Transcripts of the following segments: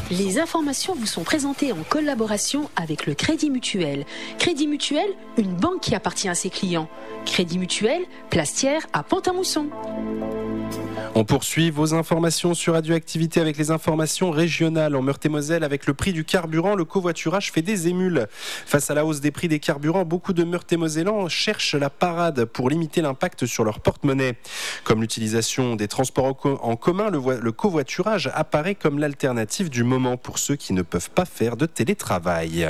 Les informations vous sont présentées en collaboration avec le Crédit Mutuel. Crédit Mutuel, une banque qui appartient à ses clients. Crédit Mutuel, Plastière à Pont-à-Mousson. On poursuit vos informations sur Radioactivité avec les informations régionales. En Meurthe-et-Moselle, avec le prix du carburant, le covoiturage fait des émules. Face à la hausse des prix des carburants, beaucoup de Meurthe-et-Mosellans cherchent la parade pour limiter l'impact sur leur porte-monnaie. Comme l'utilisation des transports en commun, le covoiturage apparaît comme l'alternative du moment pour ceux qui ne peuvent pas faire de télétravail.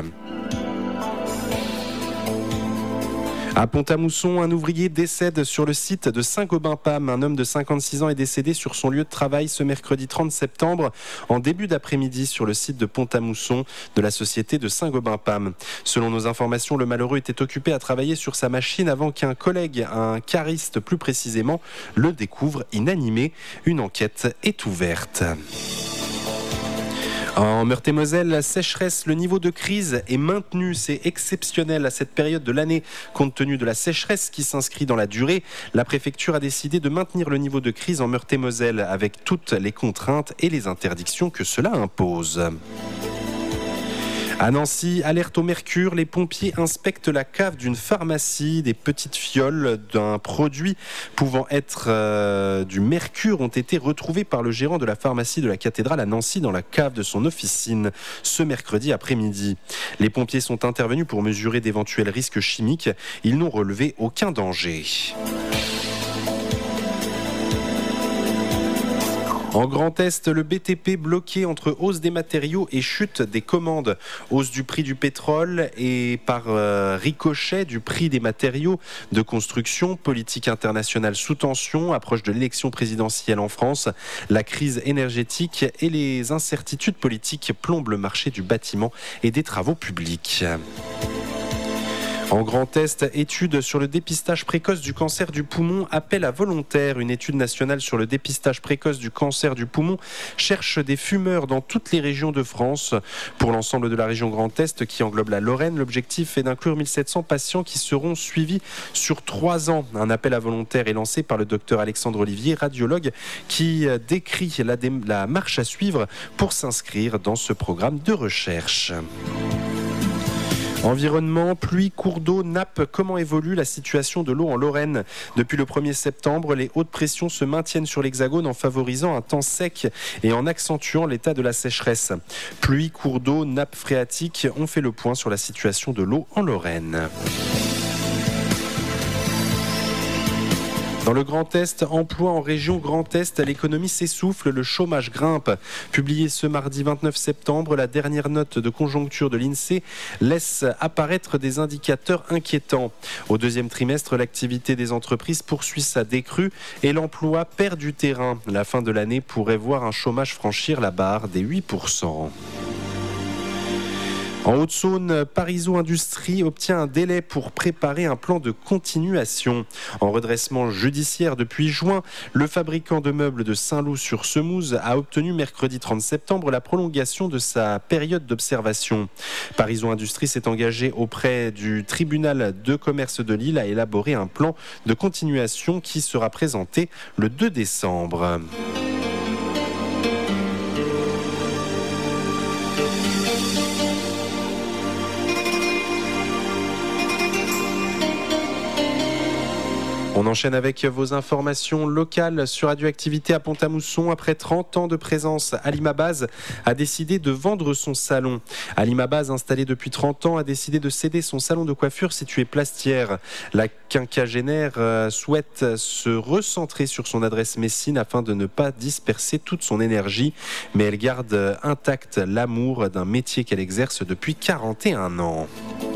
À Pont-à-Mousson, un ouvrier décède sur le site de Saint-Gobain-Pam. Un homme de 56 ans est décédé sur son lieu de travail ce mercredi 30 septembre, en début d'après-midi, sur le site de Pont-à-Mousson de la société de Saint-Gobain-Pam. Selon nos informations, le malheureux était occupé à travailler sur sa machine avant qu'un collègue, un cariste plus précisément, le découvre inanimé. Une enquête est ouverte. En Meurthe-et-Moselle, la sécheresse, le niveau de crise est maintenu. C'est exceptionnel à cette période de l'année. Compte tenu de la sécheresse qui s'inscrit dans la durée, la préfecture a décidé de maintenir le niveau de crise en Meurthe-et-Moselle avec toutes les contraintes et les interdictions que cela impose. À Nancy, alerte au mercure, les pompiers inspectent la cave d'une pharmacie. Des petites fioles d'un produit pouvant être du mercure ont été retrouvées par le gérant de la pharmacie de la cathédrale à Nancy dans la cave de son officine ce mercredi après-midi. Les pompiers sont intervenus pour mesurer d'éventuels risques chimiques. Ils n'ont relevé aucun danger. En Grand Est, le BTP bloqué entre hausse des matériaux et chute des commandes. Hausse du prix du pétrole et par ricochet du prix des matériaux de construction. Politique internationale sous tension, approche de l'élection présidentielle en France. La crise énergétique et les incertitudes politiques plombent le marché du bâtiment et des travaux publics. En Grand Est, étude sur le dépistage précoce du cancer du poumon, appel à volontaires. Une étude nationale sur le dépistage précoce du cancer du poumon cherche des fumeurs dans toutes les régions de France. Pour l'ensemble de la région Grand Est qui englobe la Lorraine, l'objectif est d'inclure 1700 patients qui seront suivis sur 3 ans. Un appel à volontaires est lancé par le docteur Alexandre Olivier, radiologue, qui décrit la marche à suivre pour s'inscrire dans ce programme de recherche. Environnement, pluie, cours d'eau, nappe, comment évolue la situation de l'eau en Lorraine ? Depuis le 1er septembre, les hautes pressions se maintiennent sur l'Hexagone en favorisant un temps sec et en accentuant l'état de la sécheresse. Pluie, cours d'eau, nappe phréatique, on fait le point sur la situation de l'eau en Lorraine. Dans le Grand Est, emploi en région Grand Est, l'économie s'essouffle, le chômage grimpe. Publié ce mardi 29 septembre, la dernière note de conjoncture de l'INSEE laisse apparaître des indicateurs inquiétants. Au deuxième trimestre, l'activité des entreprises poursuit sa décrue et l'emploi perd du terrain. La fin de l'année pourrait voir un chômage franchir la barre des 8%. En Haute-Saône, Parizeau Industrie obtient un délai pour préparer un plan de continuation. En redressement judiciaire depuis juin, le fabricant de meubles de Saint-Loup-sur-Semouse a obtenu mercredi 30 septembre la prolongation de sa période d'observation. Parizeau Industrie s'est engagé auprès du tribunal de commerce de Lille à élaborer un plan de continuation qui sera présenté le 2 décembre. On enchaîne avec vos informations locales sur Radioactivité à Pont-à-Mousson. Après 30 ans de présence, Alimabase a décidé de vendre son salon. Alimabase, installé depuis 30 ans, a décidé de céder son salon de coiffure situé Plastière. La quinquagénaire souhaite se recentrer sur son adresse Messine afin de ne pas disperser toute son énergie. Mais elle garde intact l'amour d'un métier qu'elle exerce depuis 41 ans.